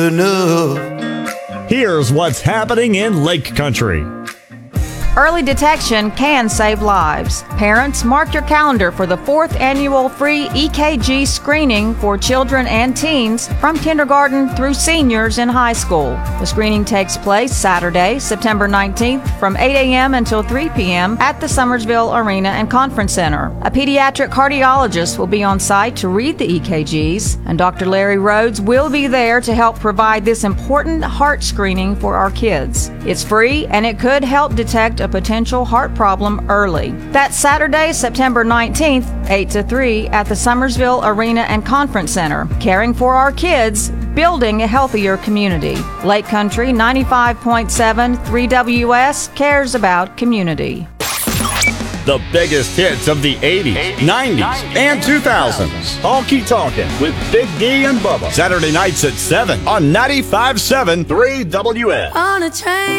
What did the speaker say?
Here's what's happening in Lake Country. Early detection can save lives. Parents, mark your calendar for the 4th annual free EKG screening for children and teens from kindergarten through seniors in high school. The screening takes place Saturday, September 19th from 8 a.m. until 3 p.m. at the Summersville Arena and Conference Center. A pediatric cardiologist will be on site to read the EKGs, and Dr. Larry Rhodes will be there to help provide this important heart screening for our kids. It's free, and it could help detect a potential heart problem early. That's Saturday, September 19th, 8 to 3 at the Summersville Arena and Conference Center. Caring for our kids, building a healthier community. Lake Country 95.7 3WS cares about community. The biggest hits of the 80s, 90s, and 2000s. Honky Tonkin' with Big D and Bubba. Saturday nights at 7 on 95.7 3WS. On a train.